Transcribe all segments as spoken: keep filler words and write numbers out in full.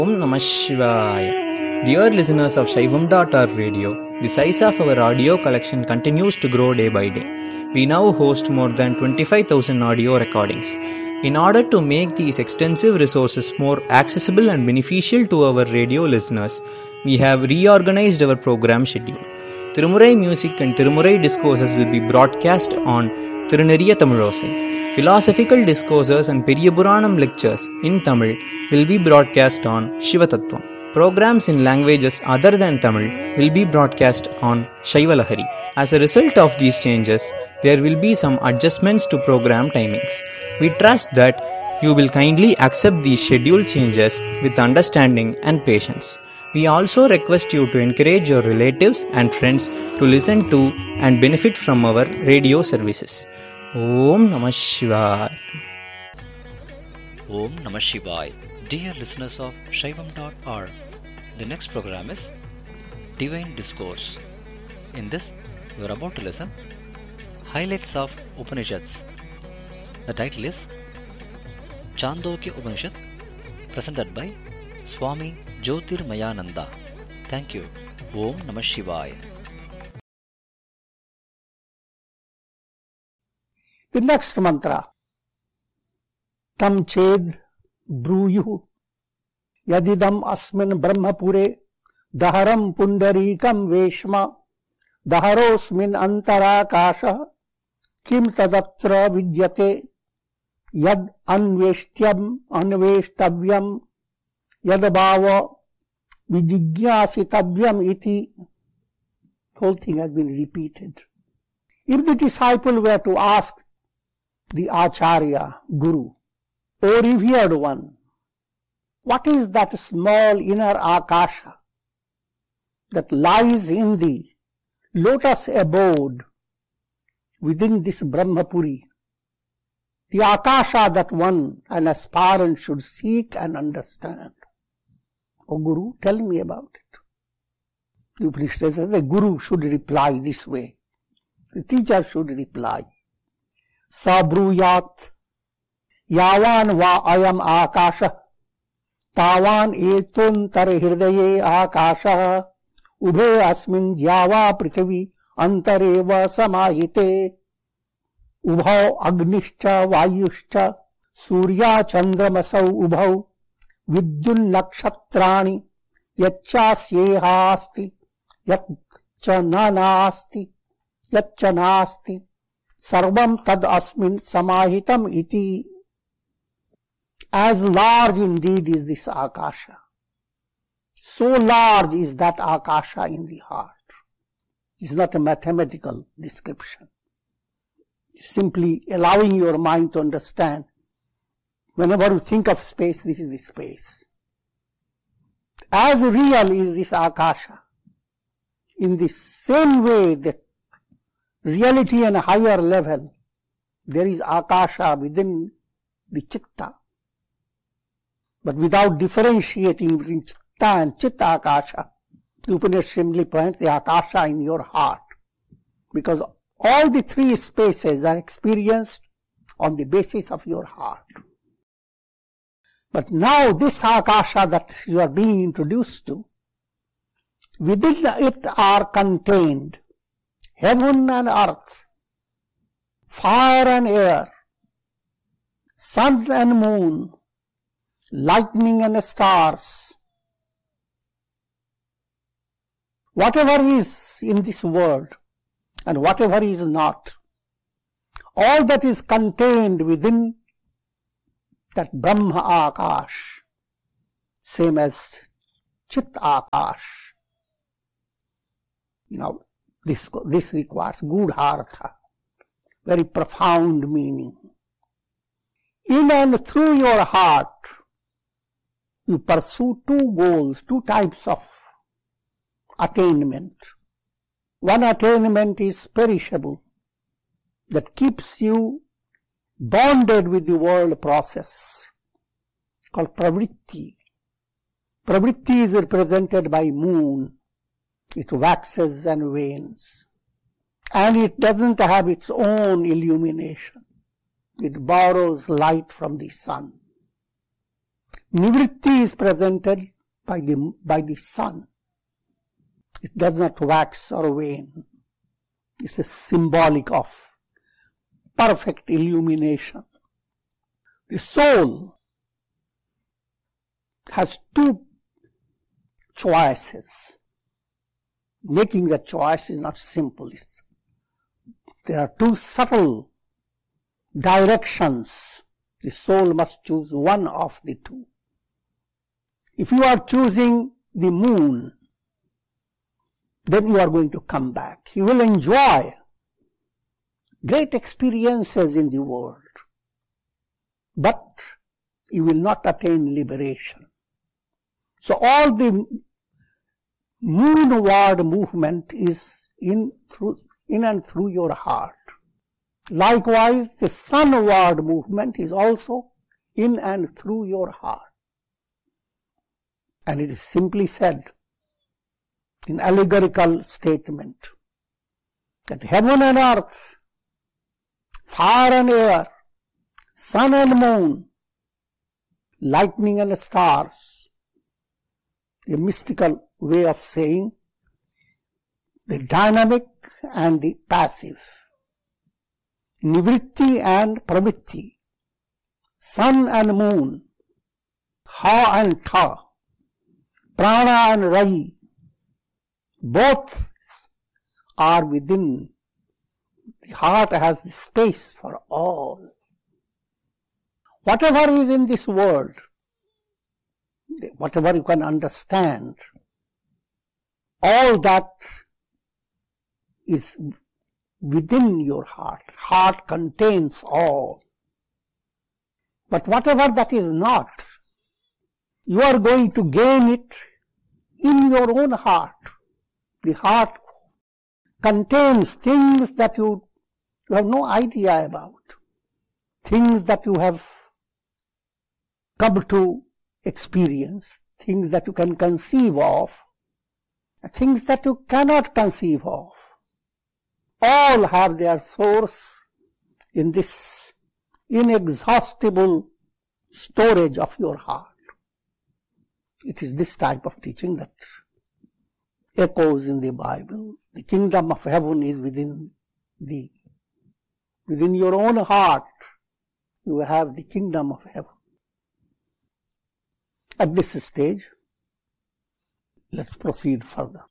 Om Namah Shivaya. Dear listeners of Shaivam dot org radio, the size of our audio collection continues to grow day by day. We now host more than twenty-five thousand audio recordings. In order to make these extensive resources more accessible and beneficial to our radio listeners, we have reorganized our program schedule. Tirumurai music and Tirumurai discourses will be broadcast on Tiruneriya Tamilosai. Philosophical discourses and Periyapuranam lectures in Tamil will be broadcast on Shivatattvam. Programs in languages other than Tamil will be broadcast on Shaivalahari. As a result of these changes, there will be some adjustments to program timings. We trust that you will kindly accept these schedule changes with understanding and patience. We also request you to encourage your relatives and friends to listen to and benefit from our radio services. Om Namah Shivaya. Om Namah Shivaya. Dear listeners of Shaivam dot org, the next program is Divine Discourse. In this, you are about to listen Highlights of Upanishads. The title is Chandogya Upanishad, presented by Swami Jyotirmayananda. Thank you. Om Namah Shivaya. The next mantra, Tam Ched Bruyuhu Yadidam Asmin Brahmapure Daharam Pundarikam Veshma Daharosmin Antarakasha Kim Tadatra Vidyate Yad Anveshtyam Anveshtavyam Yadabhava Vijigyasitavyam Iti. The whole thing has been repeated. If the disciple were to ask the Acharya, Guru, or revered one, what is that small inner Akasha that lies in the lotus abode within this Brahmapuri? The Akasha that one, an aspirant, should seek and understand. O Guru, tell me about it. The Upanishad says the Guru should reply this way. The teacher should reply, Sabruyat Yavan va ayam akasha Tavan etuntar hirdaye akasha Ubhe asmin java prithvi antareva samahite Ubhau agnischa vayuscha Surya chandramasau ubhau Vidyun nakshatrani Yachasyehaasti Yachananasti Yachanasti Sarvam tad asmin samahitam iti. As large indeed is this Akasha, so large is that Akasha in the heart. It's not a mathematical description. It's simply allowing your mind to understand. Whenever you think of space, this is the space. As real is this Akasha, in the same way that reality on a higher level, there is Akasha within the Chitta. But without differentiating between Chitta and Chitta Akasha, the Upanishad simply points the Akasha in your heart. Because all the three spaces are experienced on the basis of your heart. But now this Akasha that you are being introduced to, within it are contained heaven and earth, fire and air, sun and moon, lightning and stars. Whatever is in this world and whatever is not, all that is contained within that Brahma Akash, same as Chit Akash. Now, This, this requires gudhartha, very profound meaning. In and through your heart, you pursue two goals, two types of attainment. One attainment is perishable, that keeps you bonded with the world process, called pravritti. Pravritti is represented by moon. It waxes and wanes, and it doesn't have its own illumination. It borrows light from the sun. Nivritti is presented by the, by the sun. It does not wax or wane. It's a symbolic of perfect illumination. The soul has two choices. Making the choice is not simple. It's, there are two subtle directions. The soul must choose one of the two. If you are choosing the moon, then you are going to come back. You will enjoy great experiences in the world, but you will not attain liberation. So all the moonward movement is in, through, in and through your heart. Likewise, the sunward movement is also in and through your heart. And it is simply said in allegorical statement that heaven and earth, fire and air, sun and moon, lightning and stars, a mystical way of saying the dynamic and the passive, nivritti and pravitti, sun and moon, ha and ta, prana and rahi, both are within. The heart has the space for all. Whatever is in this world, whatever you can understand, all that is within your heart. Heart contains all. But whatever that is not, you are going to gain it in your own heart. The heart contains things that you, you have no idea about, things that you have come to experience, things that you can conceive of, things that you cannot conceive of. All have their source in this inexhaustible storage of your heart. It is this type of teaching that echoes in the Bible. The kingdom of heaven is within thee. Within your own heart, you have the kingdom of heaven. At this stage, let's proceed further.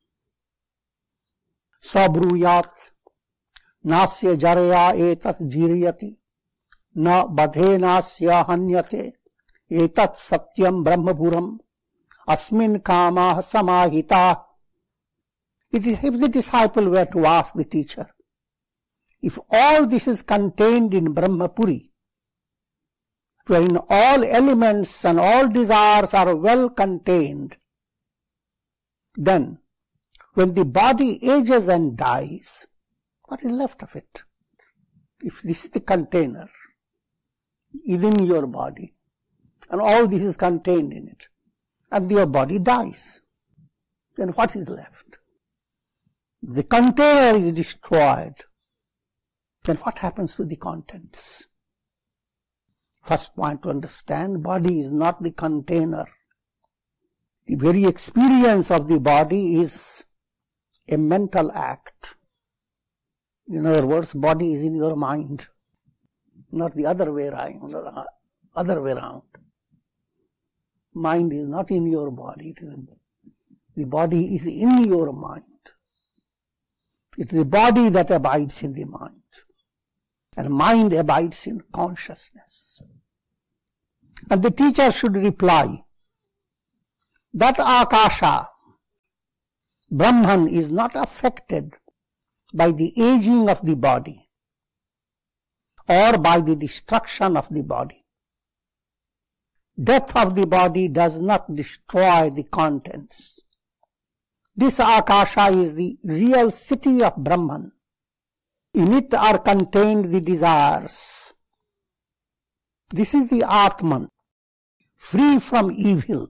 Sabruyat nasya jaraya etat jiryati na badhe nasya hanyate etat satyam brahmapuram asmin kama samahita. It is, if the disciple were to ask the teacher, if all this is contained in Brahmapuri, wherein all elements and all desires are well contained, then when the body ages and dies, what is left of it? If this is the container within your body, and all this is contained in it, and your body dies, then what is left? If the container is destroyed, then what happens to the contents? First point to understand, body is not the container. The very experience of the body is a mental act. In other words, body is in your mind, not the other way around. Other way around. Mind is not in your body. It is, the body is in your mind. It is the body that abides in the mind. And mind abides in consciousness. And the teacher should reply that Akasha, Brahman, is not affected by the aging of the body or by the destruction of the body. Death of the body does not destroy the contents. This Akasha is the real city of Brahman. In it are contained the desires. This is the Atman, free from evil.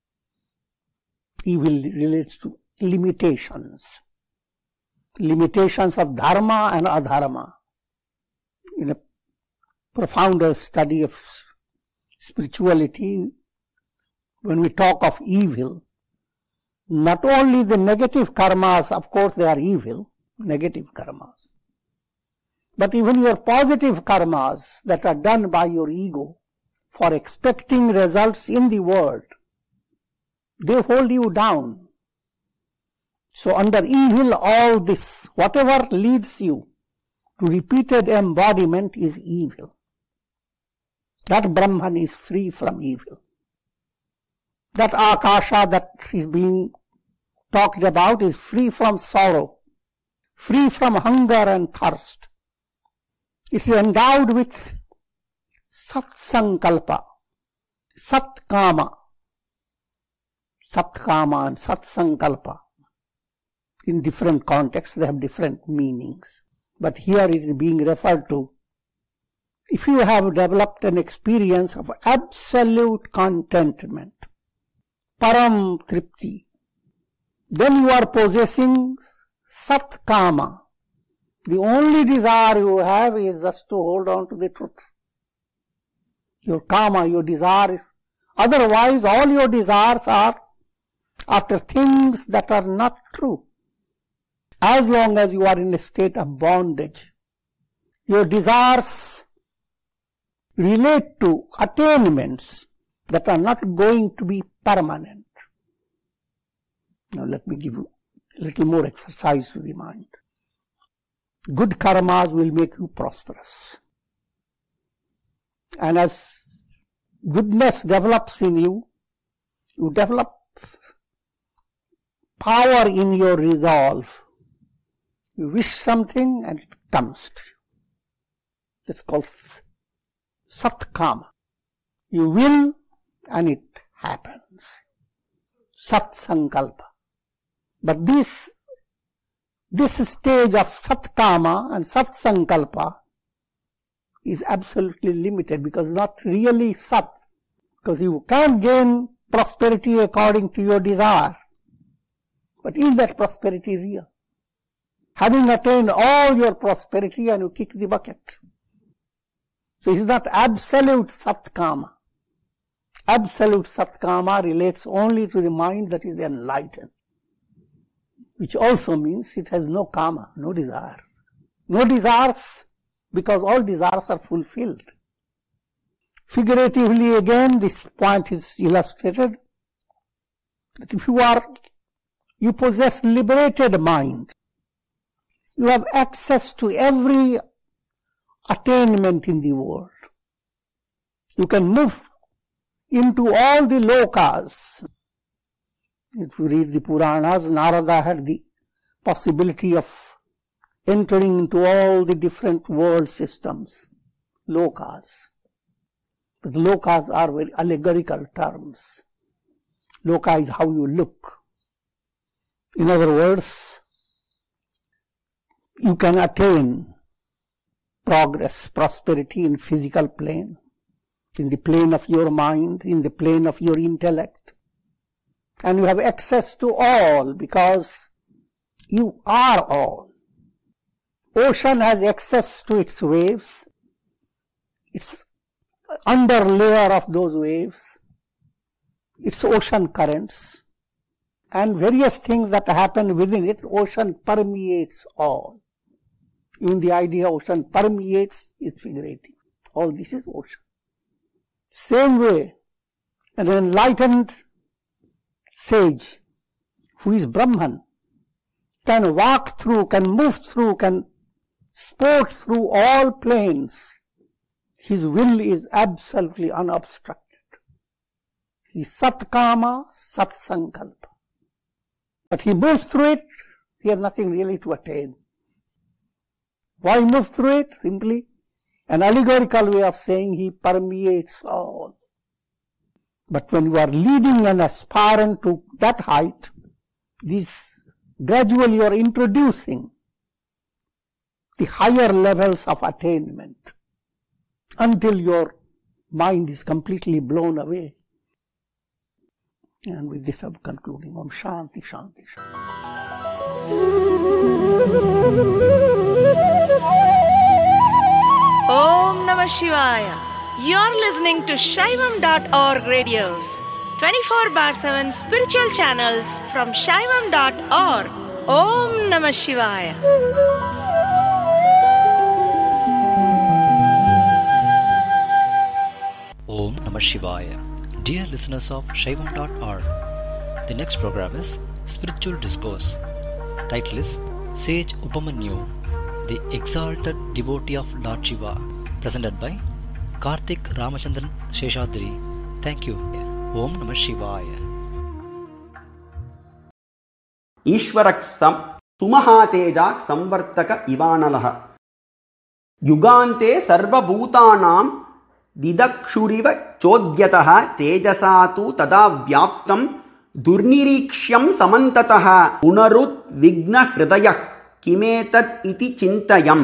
Evil relates to limitations. Limitations of dharma and adharma. In a profounder study of spirituality, when we talk of evil, not only the negative karmas, of course they are evil, negative karmas, but even your positive karmas that are done by your ego for expecting results in the world, they hold you down. So under evil, all this, whatever leads you to repeated embodiment is evil. That Brahman is free from evil. That Akasha that is being talked about is free from sorrow, free from hunger and thirst. It is endowed with Sat Sankalpa, Sat Kama, Sat Kama and Sat Sankalpa. In different contexts, they have different meanings. But here it is being referred to. If you have developed an experience of absolute contentment, Param Tripti, then you are possessing Sat Kama. The only desire you have is just to hold on to the truth. Your Kama, your desire. Otherwise, all your desires are after things that are not true. As long as you are in a state of bondage, your desires relate to attainments that are not going to be permanent. Now let me give you a little more exercise to the mind. Good karmas will make you prosperous. And as goodness develops in you, you develop power in your resolve. You wish something and it comes to you. That's called Satkama. You will and it happens. Sat Sankalpa. But this, this stage of Satkama and Sat Sankalpa is absolutely limited because not really Sat. Because you can't gain prosperity according to your desire. But is that prosperity real? Having attained all your prosperity and you kick the bucket. So it's not absolute Satkama. Absolute Satkama relates only to the mind that is enlightened. Which also means it has no Kama, no desires. No desires because all desires are fulfilled. Figuratively again, this point is illustrated that if you are, you possess liberated mind, you have access to every attainment in the world. You can move into all the lokas. If you read the Puranas, Narada had the possibility of entering into all the different world systems, lokas. But lokas are very allegorical terms. Loka is how you look. In other words, you can attain progress, prosperity in physical plane, in the plane of your mind, in the plane of your intellect. And you have access to all because you are all. Ocean has access to its waves, its under layer of those waves, its ocean currents, and various things that happen within it. Ocean permeates all. Even the idea ocean permeates is figurative. All this is ocean. Same way, an enlightened sage who is Brahman can walk through, can move through, can sport through all planes. His will is absolutely unobstructed. He is Satkama, Sat Sankalpa. But he moves through it, he has nothing really to attain. Why move through it? Simply an allegorical way of saying he permeates all. But when you are leading an aspirant to that height, this gradually you are introducing the higher levels of attainment until your mind is completely blown away. And with this I'm concluding. Om Shanti, Shanti, Om Namah Shivaya. You're listening to Shaivam dot org radios, twenty-four bar seven spiritual channels from Shaivam dot org. Om Namah Shivaya. Om Namah Shivaya. Dear listeners of Shaivam dot org, the next program is Spiritual Discourse. Title is Sage Upamanyu, the Exalted Devotee of Lord Shiva, presented by Karthik Ramachandran Sheshadri. Thank you. Om Namah Shivaya. ईश्वरः सुमहातेजाः संवर्तक इवानलः युगान्ते सर्वभूतानां दिदक्षुरिव चोद्यतः तेजसा तु तदा व्याप्तं दुर्निरीक्ष्यं समन्ततः पुनरुद्विग्नहृदयः किमेतत् इति चिन्तयन्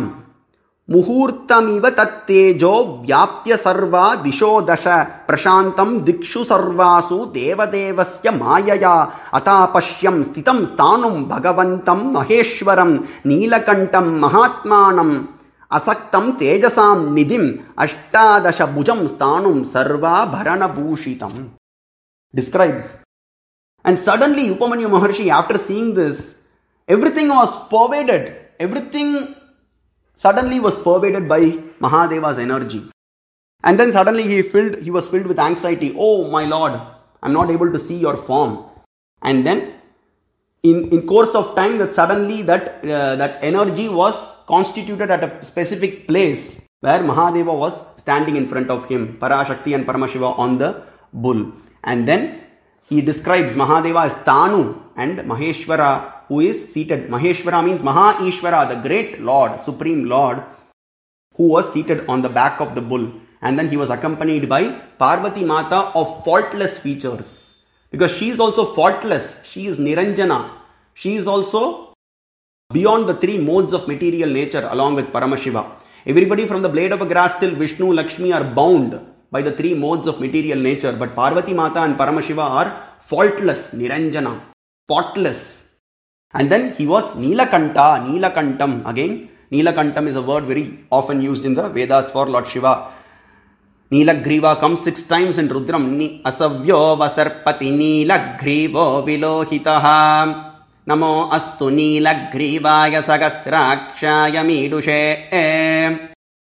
मुहूर्तमिव तत्तेजो व्याप्य सर्वा दिशो दश प्रशान्तं दिक्षु सर्वासु देवदेवस्य मायया अतापश्यं स्थितं स्थाणुं भगवन्तं महेश्वरं नीलकण्ठं महात्मानं असक्तं तेजसां निधिं अष्टादश भुजं स्थाणुं सर्वाभरणभूषितं. Describes. And suddenly Upamanyu Maharshi, after seeing this, everything was pervaded, everything suddenly was pervaded by Mahadeva's energy. And then suddenly he filled, he was filled with anxiety. Oh my Lord, I'm not able to see your form. And then in, in course of time that suddenly that, uh, that energy was constituted at a specific place where Mahadeva was standing in front of him, Parashakti and Paramashiva on the bull. And then he describes Mahadeva as Tanu and Maheshwara, who is seated. Maheshwara means Maha Ishvara, the great Lord, Supreme Lord, who was seated on the back of the bull. And then he was accompanied by Parvati Mata of faultless features. Because she is also faultless. She is Niranjana. She is also beyond the three modes of material nature along with Paramashiva. Everybody from the blade of a grass till Vishnu, Lakshmi are bound by the three modes of material nature. But Parvati Mata and Paramashiva are faultless, Niranjana, spotless. And then he was Nilakanta, Nilakantam. Again, Nilakantam is a word very often used in the Vedas for Lord Shiva. Nilagriva comes six times in Rudram. Asavyo vasarpati Nilagrivo vilohitaha. Namo astu Nilagrivaya sagasrakshaya midushe.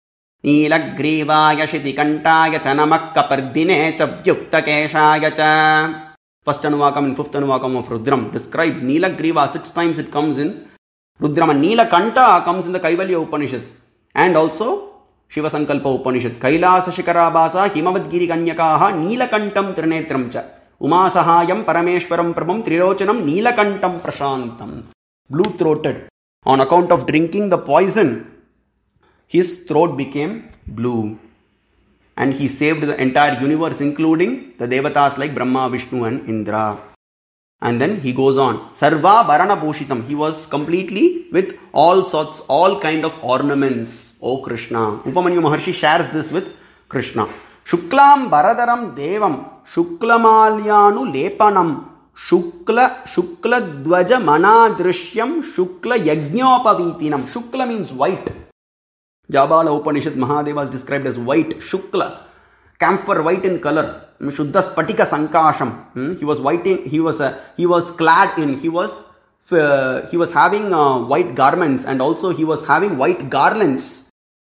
Nilagrivaya shitikantaya cha namakkapardine cha vyuktakeshaya cha. First Anuvakam and fifth Anuvakam of Rudram describes Nilagriva. Six times it comes in Rudram, and Nilakanta comes in the Kaivalya Upanishad and also Shiva Sankalpa Upanishad. Kailasa Shikarabhasa Himavadgiri Kanyakaha Nilakantam Trinetram cha Umasahayam Parameshwaram Prabham Trirochanam Nilakantam Prashantam. Blue throated. On account of drinking the poison, his throat became blue. And he saved the entire universe, including the Devatas like Brahma, Vishnu and Indra. And then he goes on. Sarva Varana Bhushitam. He was completely with all sorts, all kind of ornaments. O Krishna. Upamanyu Maharshi shares this with Krishna. Shuklam Baradaram Devam. Shuklamalyanu Lepanam. Shukla Shukla Dvaja Manadrishyam. Shukla Yajnopavitinam. Shukla means white. Jabala Upanishad, Mahadeva is described as white, Shukla, camphor white in color, Shuddha Spatika Sankasham. Hmm? He was white in, he was uh, he was clad in, he was uh, he was having uh, white garments, and also he was having white garlands.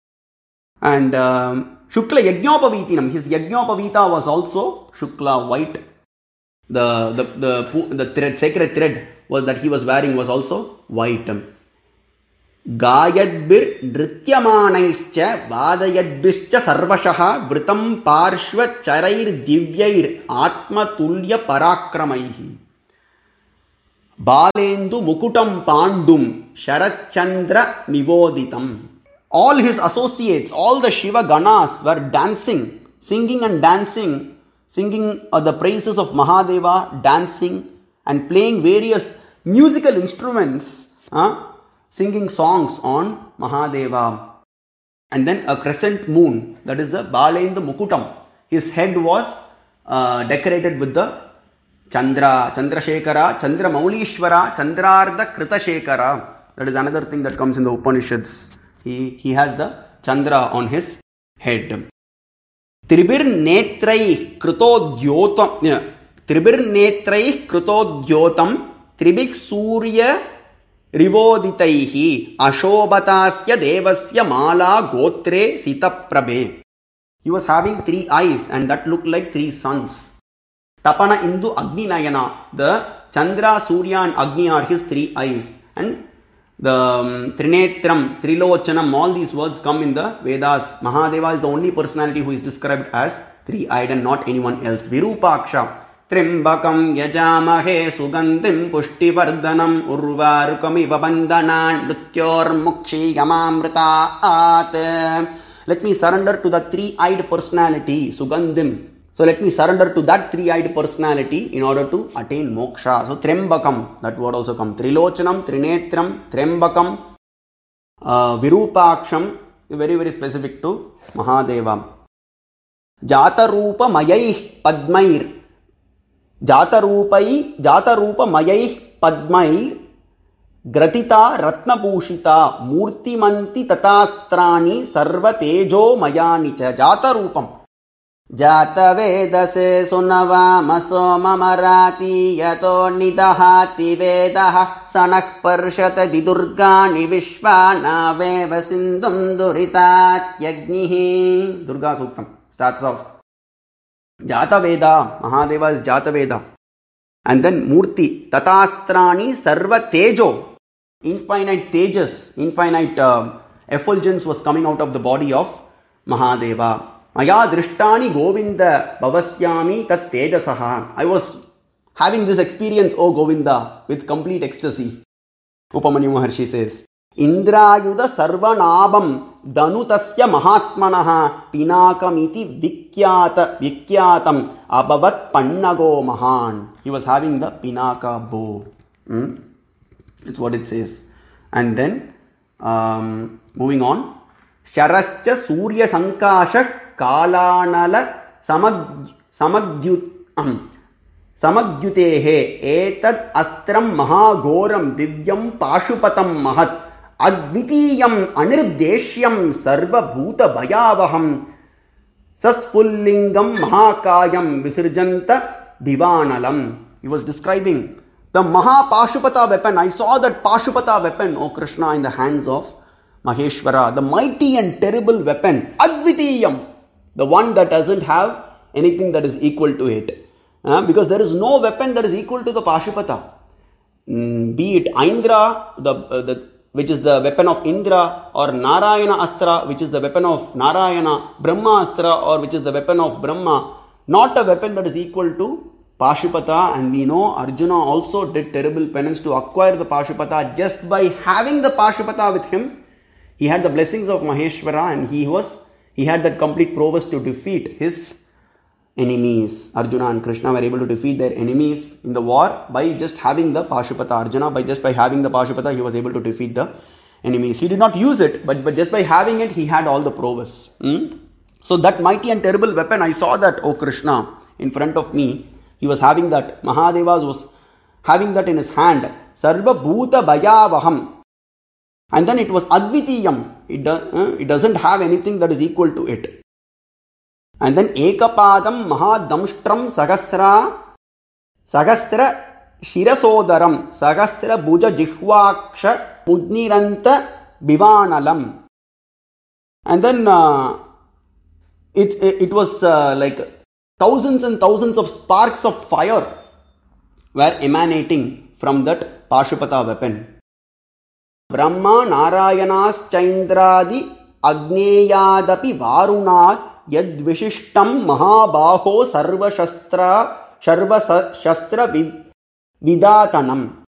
And um, Shukla Yajnopavitinam, his Yajnopavita was also Shukla, white. The the the the thread, sacred thread was that he was wearing was also white. Gayadbir Nrityamanaischa Vadayadbischa Sarvashaha Vritam Parshva Charair Divyair Atma Tulya Parakramaihi Balendu Mukutam Pandum Sharachandra Nivoditam. All his associates, all the Shiva Ganas were dancing, singing and dancing, singing uh, the praises of Mahadeva, dancing and playing various musical instruments. Huh? Singing songs on Mahadeva. And then a crescent moon, that is the Balendu Mukutam. His head was uh, decorated with the Chandra, Chandrashekara, Chandra Maulishwara, Chandraarda Krita Shekara. That is another thing that comes in the Upanishads. He, he has the Chandra on his head. Tribir Netrai Krito Dyotam Tribirnetraih krutodyotam tribik surya rivoditaihi ashobhatasya devasya mala gotre sitaprabhe. He was having three eyes and that looked like three suns. Tapana Indu Agni Nayana. The Chandra, Surya and Agni are his three eyes. And the um, Trinetram, Trilochanam, all these words come in the Vedas. Mahadeva is the only personality who is described as three-eyed and not anyone else. Virupaksha. Trimbakam yajamahe sugandim pushtivardhanam urvarukamiva bandhanan nrityor mukshi yamamritaat. Let me surrender to the three-eyed personality, Sugandim. So let me surrender to that three-eyed personality in order to attain moksha. So Trembakam, that word also comes. Trilochanam, Trinetram, Trembakam, uh, Virupaksham, very very specific to Mahadeva. Jatarupa Mayaih Padmair. Jatarupai, Jatarupa Mayaih Padmair. Gratita Ratnapushita Murti Manti Tatastrani Sarva Tejo Mayanicha Jata Rupam Jata Vedase Sunava Maso Mamarati Yato Nidahati Vedaha Sanak Parshata Didurgani Vishwana Veva Sindhum Duritat Yagnihi. Durga Suktam starts off. Jata Veda, Mahadeva is Jata Veda. And then Murti Tatastrani Sarva Tejo. Infinite tejas, infinite uh, effulgence was coming out of the body of Mahadeva. Maya Drishtani Govinda Bhavasyami Tat Tejasaha. I was having this experience, O Govinda, with complete ecstasy. Upamanyu Maharshi says, Indrayuda Sarvanabam Danutasya Mahatmanaha Pinakamiti Vikyata Vikyatam Abhavat Pannago Mahan. He was having the Pinaka bow. Hmm? It's what it says. And then, um, moving on. Sharascha Surya Sankasha Kalanala Samag Samagyut Samagyutehe Etad Astram Mahagoram Divyam Pashupatam Mahat Advitiyam Anirdeshyam Sarva Bhuta Bhayavaham Saspullingam Mahakayam Visirjanta Divanalam. He was describing the Maha Pashupata weapon. I saw that Pashupata weapon, O Krishna, in the hands of Maheshwara. The mighty and terrible weapon. Advitiyam. The one that doesn't have anything that is equal to it. Uh, because there is no weapon that is equal to the Pashupata. Mm, be it Indra, the, uh, the, which is the weapon of Indra, or Narayana Astra, which is the weapon of Narayana, Brahma Astra, or which is the weapon of Brahma. Not a weapon that is equal to Pashupata. And we know Arjuna also did terrible penance to acquire the Pashupata. Just by having the Pashupata with him, he had the blessings of Maheshwara and he was he had that complete prowess to defeat his enemies. Arjuna and Krishna were able to defeat their enemies in the war by just having the Pashupata. Arjuna, by just by having the Pashupata, he was able to defeat the enemies. He did not use it, but, but just by having it, he had all the prowess. Hmm? So that mighty and terrible weapon, I saw that, O Krishna, in front of me. He was having that. Mahadeva was having that in his hand. Sarva Bhuta Bhayavaham. And then it was Advitiyam. It, do, uh, it doesn't have anything that is equal to it. And then Ekapadam Mahadamstram Sahasra Sahasra Shirasodaram Sahasra Bhuja Jihvaksha Mudniranta Bivanalam. And then uh, it, it, it was uh, like thousands and thousands of sparks of fire were emanating from that Pashupata weapon. Brahma Narayanas Chaindradi Agneyadapi Varunat Yad Vishishtam Mahabaho Sarva Shastra Sharva Shastra Vidatanam.